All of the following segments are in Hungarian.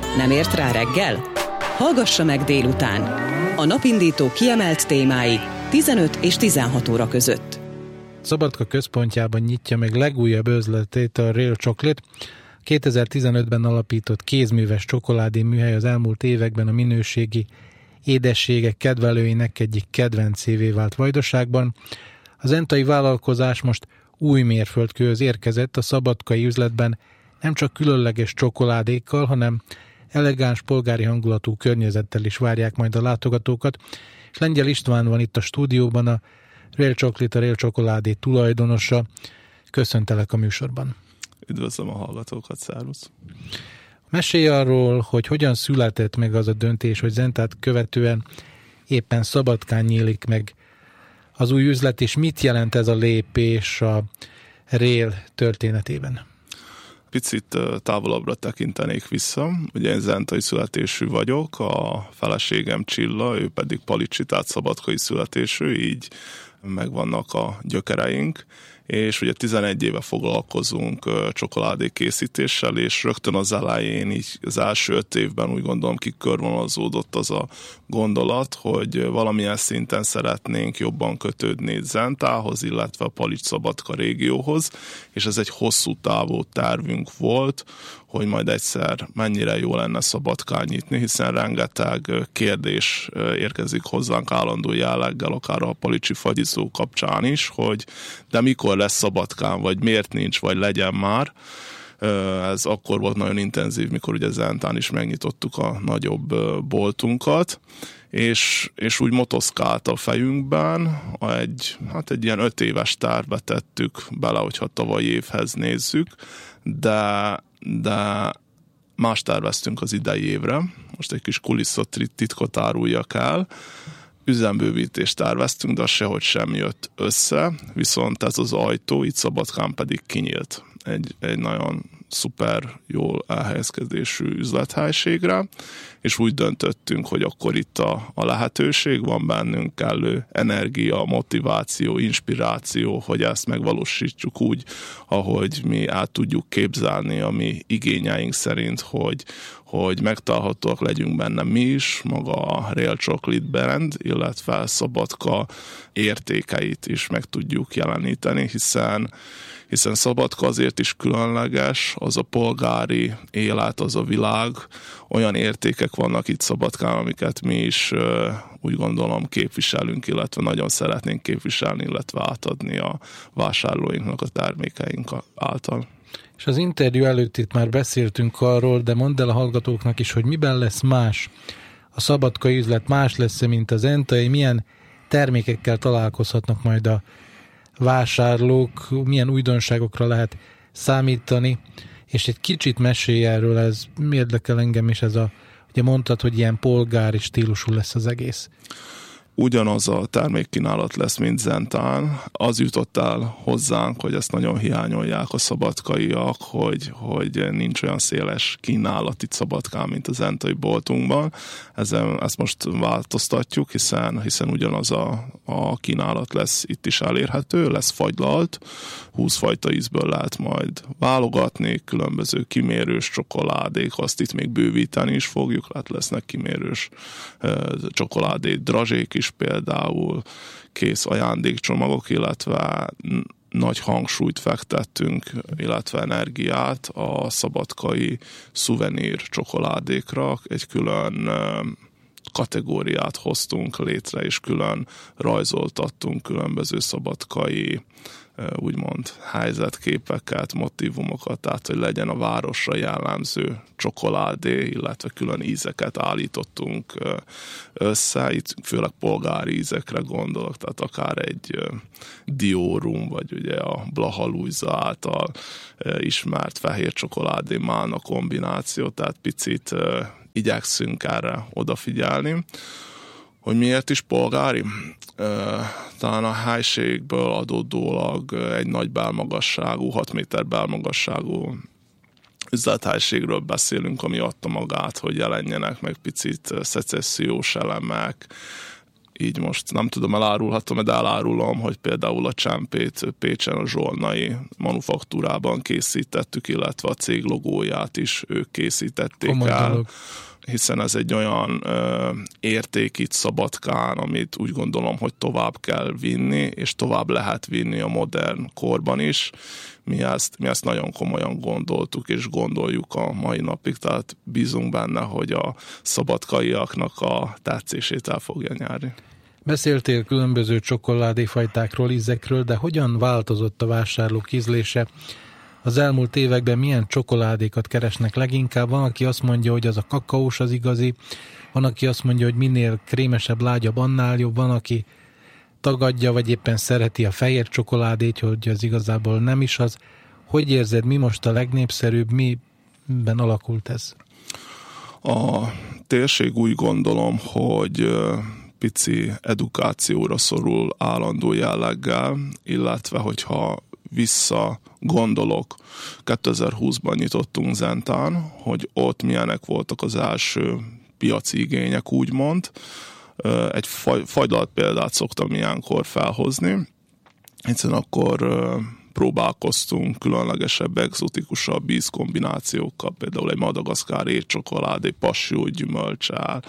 Nem ért rá reggel? Hallgassa meg délután. A napindító kiemelt témái 15 és 16 óra között. Szabadka központjában nyitja meg legújabb üzletét a Real Chocolate. 2015-ben alapított kézműves csokoládé műhely az elmúlt években a minőségi édességek kedvelőinek egyik kedvencévé vált Vajdaságban. A zentai vállalkozás most új mérföldkőhöz érkezett. A szabadkai üzletben nem csak különleges csokoládékkal, hanem elegáns polgári hangulatú környezettel is várják majd a látogatókat. És Lengyel István van itt a stúdióban, a Real Chocolate, a Real Csokoládé tulajdonosa. Köszöntelek a műsorban. Üdvözlöm a hallgatókat, szervusz! Mesélj arról, hogy hogyan született meg az a döntés, hogy Zentát követően éppen Szabadkán nyílik meg az új üzlet, és mit jelent ez a lépés a Real történetében? Picit távolabbra tekintenék vissza. Ugye én zentai születésű vagyok, a feleségem Csilla, ő pedig palicsi, tehát szabadkai születésű, így megvannak a gyökereink, és ugye 11 éve foglalkozunk csokoládé készítéssel, és rögtön az elején, így az első 5 évben úgy gondolom kikörvonalazódott az a gondolat, hogy valamilyen szinten szeretnénk jobban kötődni Zentához, illetve a Palics-Szabadka régióhoz, és ez egy hosszú távú tervünk volt, hogy majd egyszer mennyire jó lenne Szabadkán nyitni, hiszen rengeteg kérdés érkezik hozzánk állandó jelleggel, akár a palicsi fagyizó kapcsán is, hogy de mikor lesz Szabadkán, vagy miért nincs, vagy legyen már. Ez akkor volt nagyon intenzív, mikor ugye Zentán is megnyitottuk a nagyobb boltunkat, és úgy motoszkált a fejünkben, egy ilyen 5 éves tervbe tettük bele, hogyha tavalyi évhez nézzük, de más terveztünk az idei évre. Most egy kis kulisszatitkot áruljak el. Üzembővítést terveztünk, de az sehogy sem jött össze, viszont ez az ajtó itt Szabadkán pedig kinyílt egy nagyon szuper, jól elhelyezkedésű üzlethelyiségre, és úgy döntöttünk, hogy akkor itt a lehetőség, van bennünk kellő energia, motiváció, inspiráció, hogy ezt megvalósítsuk úgy, ahogy mi át tudjuk képzelni a mi igényeink szerint, hogy megtalálhatóak legyünk benne mi is, maga a Real Chocolate brand, illetve Szabadka értékeit is meg tudjuk jeleníteni, hiszen Szabadka azért is különleges, az a polgári élet, az a világ, olyan értékek vannak itt Szabadkán, amiket mi is úgy gondolom képviselünk, illetve nagyon szeretnénk képviselni, illetve átadni a vásárlóinknak a termékeink által. És az interjú előtt itt már beszéltünk arról, de mondd el a hallgatóknak is, hogy miben lesz más a szabadkai üzlet, más lesz, mint az zentai, milyen termékekkel találkozhatnak majd a vásárlók, milyen újdonságokra lehet számítani, és egy kicsit mesélj erről, ez érdekel engem is, ugye mondtad, hogy ilyen polgári stílusú lesz az egész. Ugyanaz a termékkínálat lesz, mint Zentán. Az jutott el hozzánk, hogy ezt nagyon hiányolják a szabadkaiak, hogy nincs olyan széles kínálat itt Szabadkán, mint a zentai boltunkban. Ezt most változtatjuk, hiszen ugyanaz a kínálat lesz itt is elérhető, lesz fagylalt, 20 fajta ízből lehet majd válogatni, különböző kimérős csokoládék, azt itt még bővíteni is fogjuk, lesznek kimérős csokoládé drazsék is például, kész ajándékcsomagok, illetve nagy hangsúlyt fektettünk, illetve energiát a szabadkai szuvenír csokoládékra, egy külön kategóriát hoztunk létre, és külön rajzoltattunk különböző szabadkai úgymond helyzetképeket, motívumokat, tehát hogy legyen a városra jellemző csokoládé, illetve külön ízeket állítottunk össze, itt főleg polgári ízekre gondolok, tehát akár egy Diorum, vagy ugye a Blaha Lujza által ismert fehér csokoládé málna kombináció, tehát picit igyekszünk erre odafigyelni. Hogy miért is polgári? Talán a helységből adódólag egy nagy belmagasságú, 6 méter belmagasságú üzlethelyiségről beszélünk, ami adta magát, hogy jelenjenek meg picit szecessziós elemek, így most nem tudom, elárulhatom, de elárulom, hogy például a csempét Pécsen a Zsolnai manufaktúrában készítettük, illetve a cég logóját is ők készítették el. Hiszen ez egy olyan érték itt Szabadkán, amit úgy gondolom, hogy tovább kell vinni, és tovább lehet vinni a modern korban is. Mi ezt nagyon komolyan gondoltuk, és gondoljuk a mai napig, tehát bízunk benne, hogy a szabadkaiaknak a tetszését el fogja nyerni. Beszéltél különböző csokoládéfajtákról, ízekről, de hogyan változott a vásárlók ízlése? Az elmúlt években milyen csokoládékat keresnek leginkább? Van, aki azt mondja, hogy az a kakaós az igazi, van, aki azt mondja, hogy minél krémesebb, lágyabb, annál jobb, van, aki tagadja, vagy éppen szereti a fehér csokoládét, hogy az igazából nem is az. Hogy érzed, mi most a legnépszerűbb, miben alakult ez? A térség úgy gondolom, hogy pici edukációra szorul állandó jelleggel, illetve hogyha visszagondolok, 2020-ban nyitottunk Zentán, hogy ott milyenek voltak az első piaci igények, úgymond. Egy fagylalt példát szoktam ilyenkor felhozni, hiszen akkor próbálkoztunk különlegesebb, egzotikusabb ízkombinációkkal, például egy madagaszkári étcsokolád, egy passió gyümölccsel.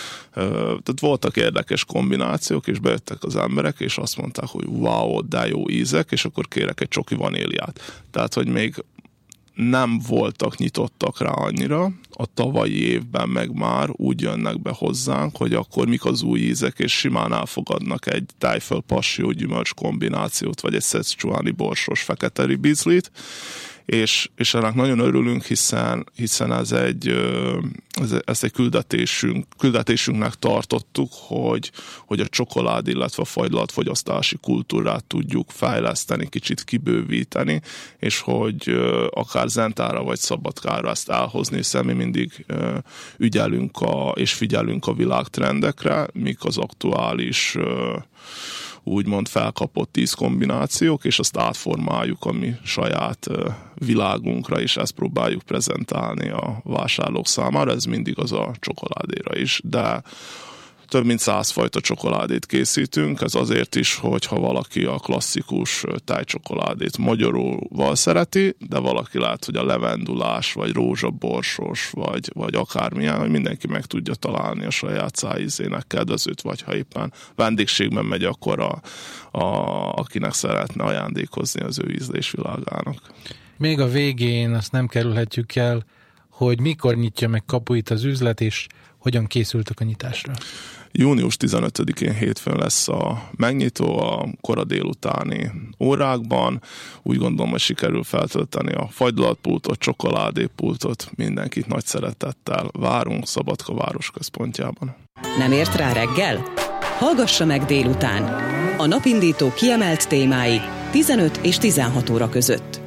Tehát voltak érdekes kombinációk, és bejöttek az emberek, és azt mondták, hogy wow, de jó ízek, és akkor kérek egy csoki vaníliát. Tehát, hogy még nem voltak nyitottak rá annyira, a tavalyi évben meg már úgy jönnek be hozzánk, hogy akkor mik az új ízek, és simán elfogadnak egy tájföl passió gyümölcs kombinációt, vagy egy szecsuáni borsos fekete ribizlit, és ennek nagyon örülünk, hiszen ezt egy küldetésünknek tartottuk, hogy a csokolád, illetve a fagylalt fogyasztási kultúrát tudjuk fejleszteni, kicsit kibővíteni, és hogy akár Zentára vagy Szabadkára ezt elhozni, hiszen mi mindig ügyelünk és figyelünk a világtrendekre, mik az aktuális úgymond felkapott ízkombinációk, és azt átformáljuk a mi saját világunkra, és ezt próbáljuk prezentálni a vásárlók számára. Ez mindig az a csokoládéra is, de több mint 100 fajta csokoládét készítünk, ez azért is, hogyha valaki a klasszikus tájcsokoládét magyaróval szereti, de valaki lát, hogy a levendulás, vagy rózsaborsos, vagy akármilyen, hogy mindenki meg tudja találni a saját szájízének kedvezőt, vagy ha éppen vendégségben megy, akkor akinek szeretne ajándékozni az ő ízlésvilágának. Még a végén azt nem kerülhetjük el, hogy mikor nyitja meg kapuit az üzlet, és hogyan készültek a nyitásra? Június 15-én hétfőn lesz a megnyitó a kora délutáni órákban. Úgy gondolom, hogy sikerül feltölteni a fagylaltpultot, csokoládépultot. Mindenkit nagy szeretettel várunk Szabadka városközpontjában. Nem ért rá reggel? Hallgassa meg délután. A napindító kiemelt témái 15 és 16 óra között.